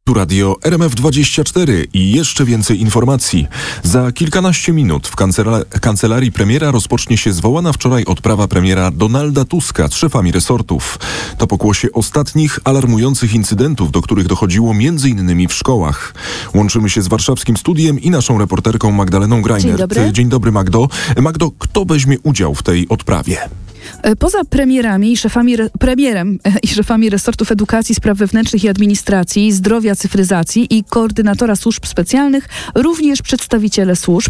Tu radio RMF24 i jeszcze więcej informacji. Za kilkanaście minut w kancelarii premiera rozpocznie się zwołana wczoraj odprawa premiera Donalda Tuska z szefami resortów. To pokłosie ostatnich alarmujących incydentów, do których dochodziło m.in. w szkołach. Łączymy się z warszawskim studiem i naszą reporterką Magdaleną Grajnert. Dzień dobry. Dzień dobry, Magdo. Magdo, kto weźmie udział w tej odprawie? Poza premierem i szefami resortów edukacji, spraw wewnętrznych i administracji, zdrowia, cyfryzacji i koordynatora służb specjalnych, również przedstawiciele służb.